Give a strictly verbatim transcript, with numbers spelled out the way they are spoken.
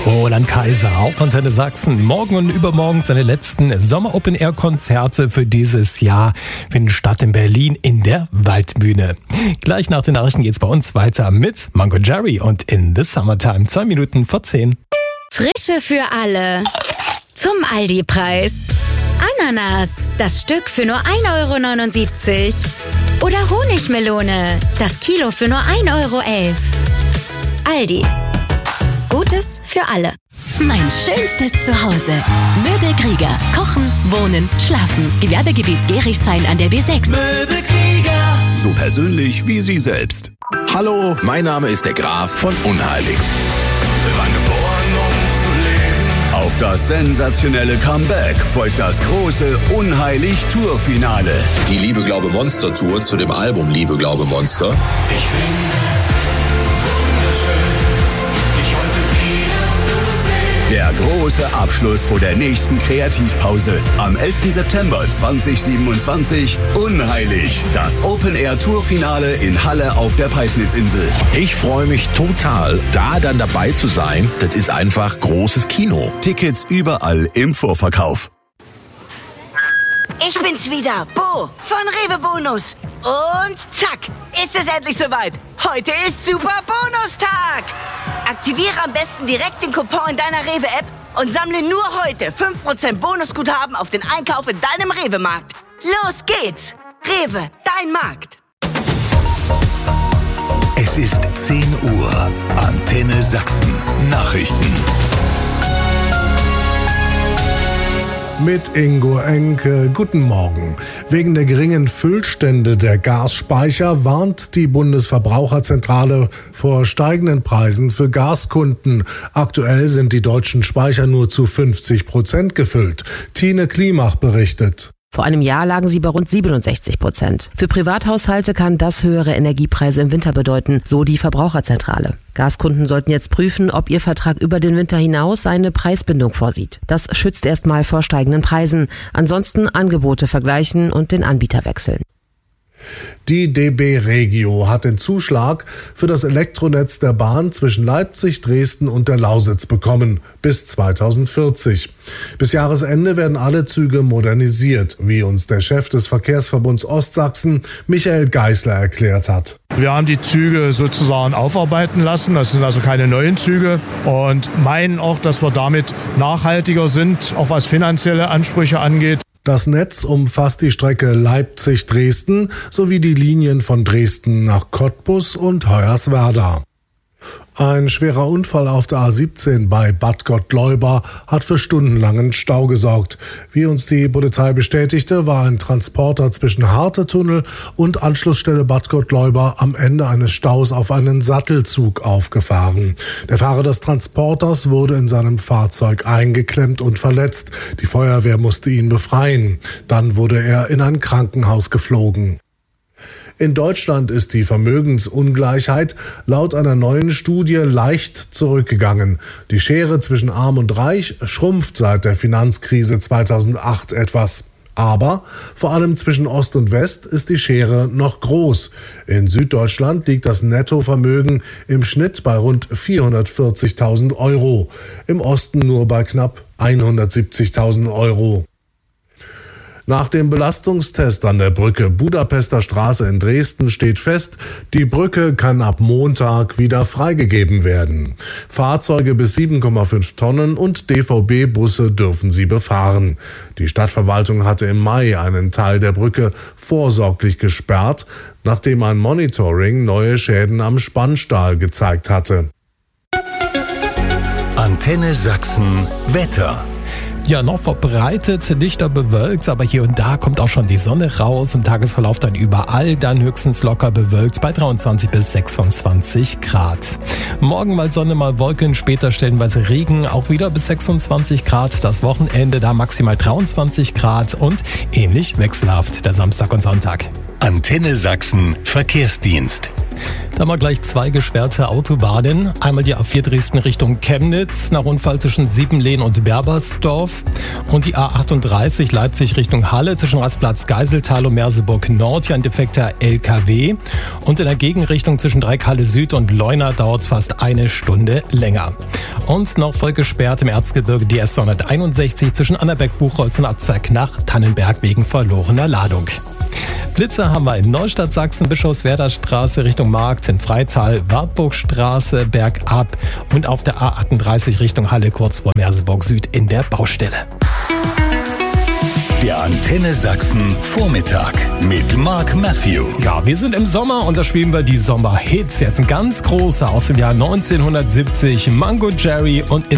Roland Kaiser auf Antenne Sachsen. Morgen und übermorgen seine letzten Sommer-Open-Air-Konzerte für dieses Jahr finden statt in Berlin in der Waldbühne. Gleich nach den Nachrichten geht's bei uns weiter mit Mango Jerry und In the Summertime. Zwei Minuten vor zehn. Frische für alle. Zum Aldi-Preis. Ananas, das Stück für nur ein Euro neunundsiebzig. Oder Honigmelone, das Kilo für nur ein Euro elf. Aldi. Gutes für alle. Mein schönstes Zuhause. Möbel Krieger. Kochen, wohnen, schlafen. Gewerbegebiet Gerichshain an der B sechs. Möbel Krieger. So persönlich wie Sie selbst. Hallo, mein Name ist der Graf von Unheilig. Wir waren geboren, um zu leben. Auf das sensationelle Comeback folgt das große Unheilig-Tour-Finale. Die Liebe, Glaube, Monster Tour zu dem Album Liebe, Glaube, Monster. Ich finde es wunderschön, dich heute wieder zu sehen. Der große Abschluss vor der nächsten Kreativpause. Am elften September zweitausendsiebenundzwanzig. Unheilig. Das Open-Air-Tour-Finale in Halle auf der Peisnitzinsel. Ich freue mich total, da dann dabei zu sein. Das ist einfach großes Kino. Tickets überall im Vorverkauf. Ich bin's wieder, Bo von Rewe Bonus. Und zack, ist es endlich soweit. Heute ist Super Bonustag. Aktiviere am besten direkt den Coupon in deiner Rewe-App und sammle nur heute fünf Prozent Bonusguthaben auf den Einkauf in deinem Rewe-Markt. Los geht's. Rewe, dein Markt. Es ist zehn Uhr. Antenne Sachsen. Nachrichten. Mit Ingo Enke. Guten Morgen. Wegen der geringen Füllstände der Gasspeicher warnt die Bundesverbraucherzentrale vor steigenden Preisen für Gaskunden. Aktuell sind die deutschen Speicher nur zu fünfzig Prozent gefüllt. Tine Klimach berichtet. Vor einem Jahr lagen sie bei rund siebenundsechzig Prozent. Für Privathaushalte kann das höhere Energiepreise im Winter bedeuten, so die Verbraucherzentrale. Gaskunden sollten jetzt prüfen, ob ihr Vertrag über den Winter hinaus eine Preisbindung vorsieht. Das schützt erstmal vor steigenden Preisen. Ansonsten Angebote vergleichen und den Anbieter wechseln. Die D B Regio hat den Zuschlag für das Elektronetz der Bahn zwischen Leipzig, Dresden und der Lausitz bekommen, bis zweitausendvierzig. Bis Jahresende werden alle Züge modernisiert, wie uns der Chef des Verkehrsverbunds Ostsachsen, Michael Geisler, erklärt hat. Wir haben die Züge sozusagen aufarbeiten lassen, das sind also keine neuen Züge und meinen auch, dass wir damit nachhaltiger sind, auch was finanzielle Ansprüche angeht. Das Netz umfasst die Strecke Leipzig-Dresden sowie die Linien von Dresden nach Cottbus und Hoyerswerda. Ein schwerer Unfall auf der A siebzehn bei Bad Gottleuba hat für stundenlangen Stau gesorgt. Wie uns die Polizei bestätigte, war ein Transporter zwischen Hartetunnel und Anschlussstelle Bad Gottleuba am Ende eines Staus auf einen Sattelzug aufgefahren. Der Fahrer des Transporters wurde in seinem Fahrzeug eingeklemmt und verletzt. Die Feuerwehr musste ihn befreien. Dann wurde er in ein Krankenhaus geflogen. In Deutschland ist die Vermögensungleichheit laut einer neuen Studie leicht zurückgegangen. Die Schere zwischen Arm und Reich schrumpft seit der Finanzkrise zweitausendacht etwas. Aber vor allem zwischen Ost und West ist die Schere noch groß. In Süddeutschland liegt das Nettovermögen im Schnitt bei rund vierhundertvierzigtausend Euro, im Osten nur bei knapp hundertsiebzigtausend Euro. Nach dem Belastungstest an der Brücke Budapester Straße in Dresden steht fest, die Brücke kann ab Montag wieder freigegeben werden. Fahrzeuge bis sieben Komma fünf Tonnen und D V B-Busse dürfen sie befahren. Die Stadtverwaltung hatte im Mai einen Teil der Brücke vorsorglich gesperrt, nachdem ein Monitoring neue Schäden am Spannstahl gezeigt hatte. Antenne Sachsen Wetter. Ja, noch verbreitet, dichter bewölkt, aber hier und da kommt auch schon die Sonne raus. Im Tagesverlauf dann überall, dann höchstens locker bewölkt bei dreiundzwanzig bis sechsundzwanzig Grad. Morgen mal Sonne, mal Wolken, später stellenweise Regen, auch wieder bis sechsundzwanzig Grad. Das Wochenende da maximal dreiundzwanzig Grad und ähnlich wechselhaft der Samstag und Sonntag. Antenne Sachsen Verkehrsdienst. Da haben wir gleich zwei gesperrte Autobahnen. Einmal die A vier Dresden Richtung Chemnitz, nach Unfall zwischen Siebenlehn und Berbersdorf. Und die A achtunddreißig Leipzig Richtung Halle zwischen Rastplatz Geiseltal und Merseburg Nord. Hier ein defekter L K W. Und in der Gegenrichtung zwischen Dreieckhalle Süd und Leuna dauert es fast eine Stunde länger. Und noch voll gesperrt im Erzgebirge die S zweihunderteinundsechzig zwischen Annaberg-Buchholz und Abzweig nach Tannenberg wegen verlorener Ladung. Blitzer haben wir in Neustadt Sachsen, Bischofswerder Straße Richtung Markt, in Freital, Wartburgstraße bergab und auf der A achtunddreißig Richtung Halle kurz vor Merseburg Süd in der Baustelle. Der Antenne Sachsen Vormittag mit Mark Matthew. Ja, wir sind im Sommer und da spielen wir die Sommerhits. Jetzt ein ganz großer aus dem Jahr neunzehnhundertsiebzig, Mango Jerry und